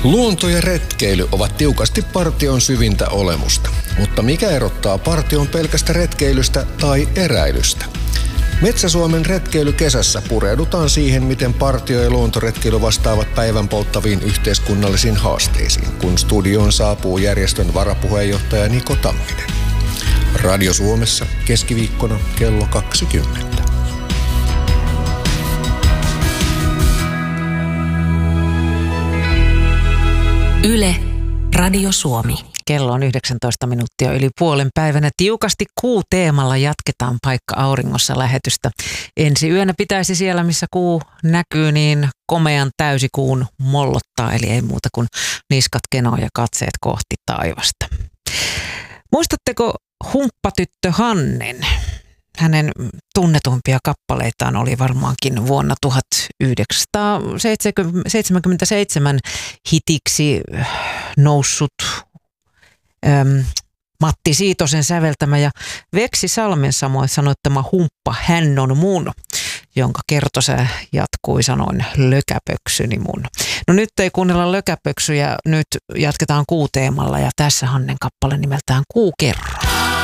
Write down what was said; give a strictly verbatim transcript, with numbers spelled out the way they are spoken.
Luonto ja retkeily ovat tiukasti partion syvintä olemusta, mutta mikä erottaa partion pelkästä retkeilystä tai eräilystä? Metsä-Suomen retkeilykesässä pureudutaan siihen, miten partio- ja luontoretkeily vastaavat päivän polttaviin yhteiskunnallisiin haasteisiin, kun studioon saapuu järjestön varapuheenjohtaja Niko Tamminen. Radio Suomessa keskiviikkona kello kaksikymmentä. Yle, Radio Suomi. Kello on yhdeksäntoista minuuttia yli puolen päivänä. Tiukasti kuu teemalla jatketaan Paikka auringossa -lähetystä. Ensi yönä pitäisi siellä, missä kuu näkyy, niin komean täysikuun mollottaa. Eli ei muuta kuin niskat kenoa ja katseet kohti taivasta. Muistatteko humppatyttö Hannen? Hänen tunnetuimpia kappaleitaan oli varmaankin vuonna tuhatyhdeksänsataaseitsemänkymmentäseitsemän hitiksi noussut äm, Matti Siitosen säveltämä ja Veksi Salmen samoin sanoittama Humppa hän on mun, jonka kertosää jatkui sanoin lökäpöksyni mun. No nyt ei kuunnella lökäpöksyjä, nyt jatketaan kuuteemalla ja tässä Hannen kappale nimeltään Kuu kerro.